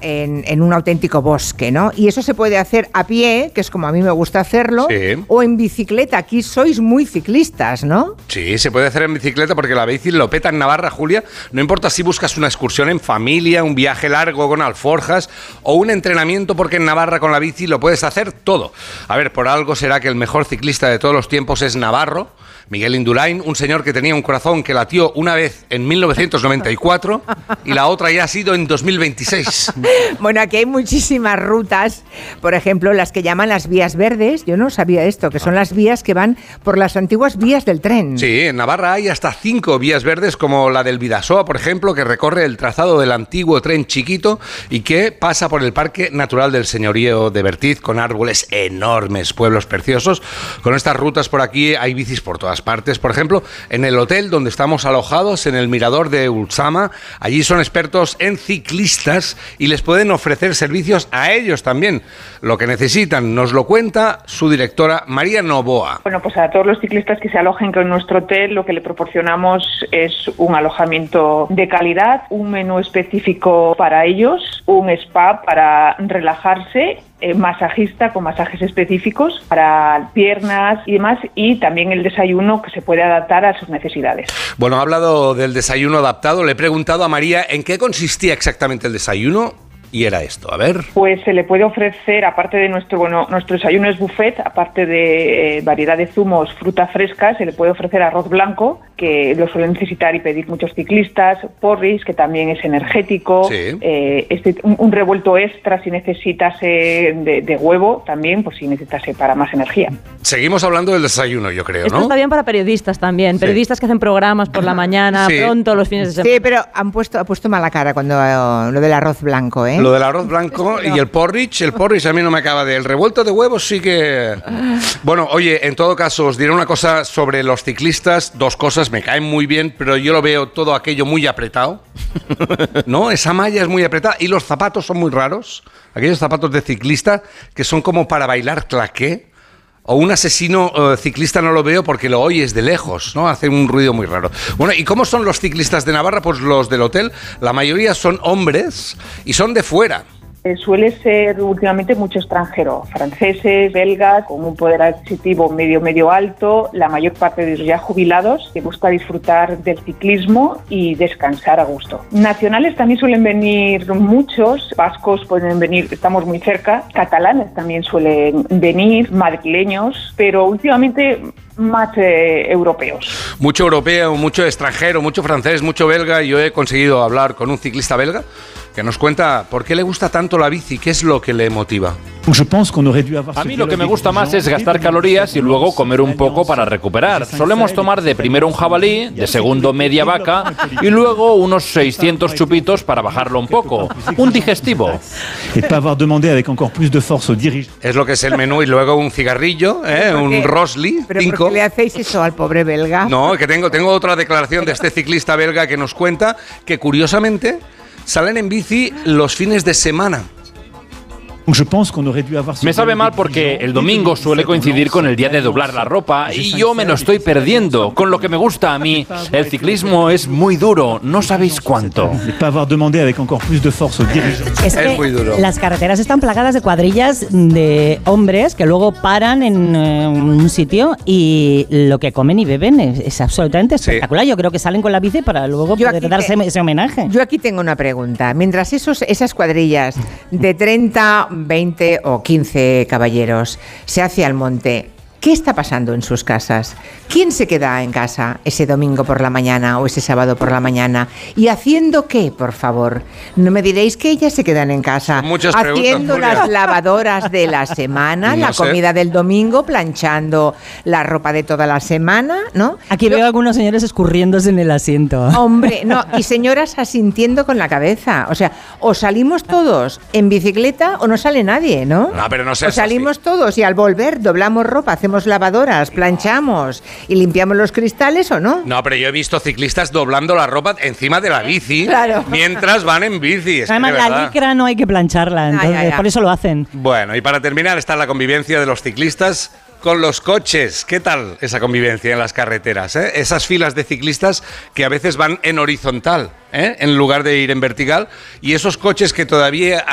en un auténtico bosque, ¿no? Y eso se puede hacer a pie, que es como a mí me gusta hacerlo, o en bicicleta. Aquí sois muy ciclistas, ¿no? Sí, se puede hacer en bicicleta porque la bici lo peta en Navarra, Julia. No importa si buscas una excursión en familia, un viaje largo con alforjas o un entrenamiento, porque en Navarra con la bici lo puedes hacer todo. A ver, por algo será que el mejor ciclista de todos los tiempos es navarro, Miguel Indurain, un señor que tenía un corazón que latió una vez en 1994 y la otra ya ha sido en 2026. Bueno, aquí hay muchísimas rutas, por ejemplo, las que llaman las vías verdes. Yo no sabía esto, que son las vías que van por las antiguas vías del tren. Sí, en Navarra hay hasta 5 vías verdes, como la del Bidasoa, por ejemplo, que recorre el trazado del antiguo tren chiquito y que pasa por el Parque Natural del Señorío de Bertiz, con árboles enormes, pueblos preciosos. Con estas rutas por aquí hay bicis por todas partes. Por ejemplo, en el hotel donde estamos alojados, en el mirador de Ultzama, allí son expertos en ciclistas y les pueden ofrecer servicios a ellos también. Lo que necesitan nos lo cuenta su directora, María Novoa. Bueno, pues a todos los ciclistas que se alojen con nuestro hotel, lo que le proporcionamos es un alojamiento de calidad, un menú específico para ellos, un spa para relajarse, masajista con masajes específicos para piernas y demás, y también el desayuno que se puede adaptar a sus necesidades. Bueno, ha hablado del desayuno adaptado. Le he preguntado a María en qué consistía exactamente el desayuno. Y era esto, a ver. Pues se le puede ofrecer, aparte de nuestro desayuno es buffet, aparte de variedad de zumos, fruta fresca, se le puede ofrecer arroz blanco, que lo suelen necesitar y pedir muchos ciclistas, porridge, que también es energético, sí. Un revuelto extra si necesitase de huevo también, pues si necesitase para más energía. Seguimos hablando del desayuno, yo creo, ¿no? Esto está bien para periodistas también, periodistas que hacen programas por la mañana, pronto, los fines de semana. Sí, pero ha puesto mala cara cuando lo del arroz blanco, ¿eh? Lo del arroz blanco y el porridge a mí no me acaba de... El revuelto de huevos sí que... Bueno, oye, en todo caso, os diré una cosa sobre los ciclistas, 2 cosas, me caen muy bien, pero yo lo veo todo aquello muy apretado, ¿no? Esa malla es muy apretada y los zapatos son muy raros, aquellos zapatos de ciclista que son como para bailar claqué. O un asesino ciclista no lo veo porque lo oyes de lejos, ¿no? Hace un ruido muy raro. Bueno, ¿y cómo son los ciclistas de Navarra? Pues los del hotel, la mayoría son hombres y son de fuera. Suele ser últimamente mucho extranjero, franceses, belgas, con un poder adquisitivo medio alto, la mayor parte de ellos ya jubilados, que busca disfrutar del ciclismo y descansar a gusto. Nacionales también suelen venir muchos, vascos pueden venir, estamos muy cerca, catalanes también suelen venir, madrileños, pero últimamente más europeos. Mucho europeo, mucho extranjero, mucho francés, mucho belga. Yo he conseguido hablar con un ciclista belga que nos cuenta por qué le gusta tanto la bici, qué es lo que le motiva. A mí lo que me gusta más es gastar calorías y luego comer un poco para recuperar. Solemos tomar de primero un jabalí, de segundo media vaca y luego unos 600 chupitos para bajarlo un poco. Un digestivo. Es lo que es el menú y luego un cigarrillo, un Rosli, 5. ¿Por qué le hacéis eso al pobre belga? No, que tengo otra declaración de este ciclista belga que nos cuenta que curiosamente salen en bici los fines de semana. Me sabe mal porque el domingo suele coincidir con el día de doblar la ropa y yo me lo estoy perdiendo. Con lo que me gusta a mí, el ciclismo es muy duro, no sabéis cuánto. Es que muy duro. Las carreteras están plagadas de cuadrillas de hombres que luego paran en un sitio y lo que comen y beben es absolutamente espectacular. Yo creo que salen con la bici para luego poder darse ese homenaje. Yo aquí tengo una pregunta. Mientras esas cuadrillas de 30, 20 o 15 caballeros se hace al monte, ¿qué está pasando en sus casas? ¿Quién se queda en casa ese domingo por la mañana o ese sábado por la mañana? ¿Y haciendo qué, por favor? No me diréis que ellas se quedan en casa haciendo las lavadoras de la semana, la comida del domingo, planchando la ropa de toda la semana, ¿no? Aquí veo a algunos señores escurriéndose en el asiento. Hombre, no, y señoras asintiendo con la cabeza. O sea, o salimos todos en bicicleta o no sale nadie, ¿no? No, pero no sé. O salimos todos y al volver doblamos ropa, hacemos lavadoras, planchamos y limpiamos los cristales, ¿o no? No, pero yo he visto ciclistas doblando la ropa encima de la bici mientras van en bici. Además, la licra no hay que plancharla, entonces por eso lo hacen. Bueno, y para terminar está la convivencia de los ciclistas con los coches. ¿Qué tal esa convivencia en las carreteras? Esas filas de ciclistas que a veces van en horizontal, en lugar de ir en vertical, y esos coches que todavía